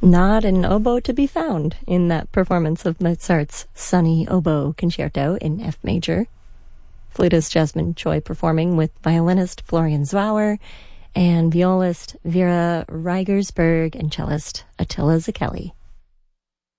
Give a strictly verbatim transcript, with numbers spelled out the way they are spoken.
Not an oboe to be found in that performance of Mozart's Sonny Oboe Concerto in F major. Flutist Jasmine Choi performing with violinist Florian Zwauer and violist Vera Reigersberg and cellist Attila Zacchelli.